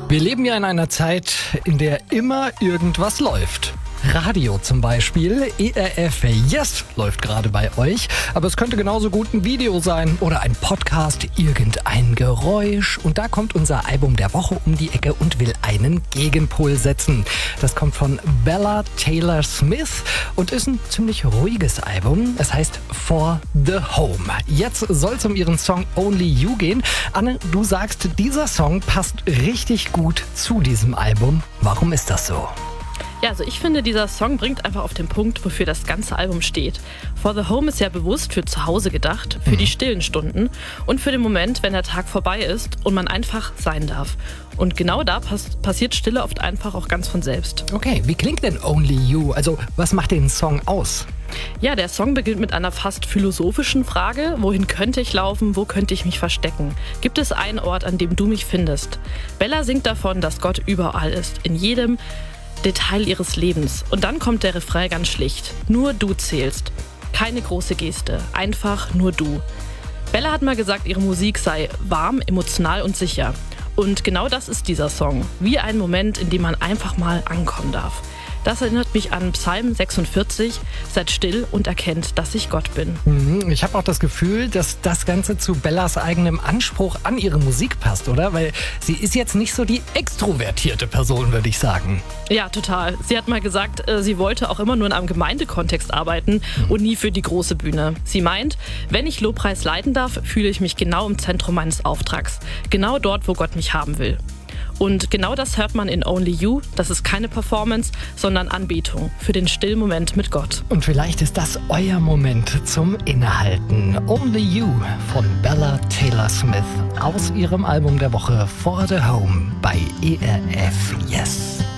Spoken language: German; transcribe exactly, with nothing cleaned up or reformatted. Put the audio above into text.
Wir leben ja in einer Zeit, in der immer irgendwas läuft. Radio zum Beispiel, E R F Yes läuft gerade bei euch, aber es könnte genauso gut ein Video sein oder ein Podcast, irgendein Geräusch. Und da kommt unser Album der Woche um die Ecke und will einen Gegenpol setzen. Das kommt von Bella Taylor Smith und ist ein ziemlich ruhiges Album. Es heißt For the Home. Jetzt soll es um ihren Song Only You gehen. Anne, du sagst, dieser Song passt richtig gut zu diesem Album. Warum ist das so? Ja, also ich finde, dieser Song bringt einfach auf den Punkt, wofür das ganze Album steht. For the Home ist ja bewusst für zu Hause gedacht, für die stillen Stunden und für den Moment, wenn der Tag vorbei ist und man einfach sein darf. Und genau da pass- passiert Stille oft einfach auch ganz von selbst. Okay, wie klingt denn Only You? Also, was macht den Song aus? Ja, der Song beginnt mit einer fast philosophischen Frage. Wohin könnte ich laufen? Wo könnte ich mich verstecken? Gibt es einen Ort, an dem du mich findest? Bella singt davon, dass Gott überall ist, in jedem Detail ihres Lebens. Und dann kommt der Refrain ganz schlicht. Nur du zählst. Keine große Geste. Einfach nur du. Bella hat mal gesagt, ihre Musik sei warm, emotional und sicher. Und genau das ist dieser Song. Wie ein Moment, in dem man einfach mal ankommen darf. Das erinnert mich an Psalm sechsundvierzig. Seid still und erkennt, dass ich Gott bin. Mhm, ich habe auch das Gefühl, dass das Ganze zu Bellas eigenem Anspruch an ihre Musik passt, oder? Weil sie ist jetzt nicht so die extrovertierte Person, würde ich sagen. Ja, total. Sie hat mal gesagt, sie wollte auch immer nur in einem Gemeindekontext arbeiten mhm. und nie für die große Bühne. Sie meint, wenn ich Lobpreis leiten darf, fühle ich mich genau im Zentrum meines Auftrags. Genau dort, wo Gott mich haben will. Und genau das hört man in Only You. Das ist keine Performance, sondern Anbetung für den stillen Moment mit Gott. Und vielleicht ist das euer Moment zum Innehalten. Only You von Bella Taylor Smith aus ihrem Album der Woche For the Home bei E R F Yes.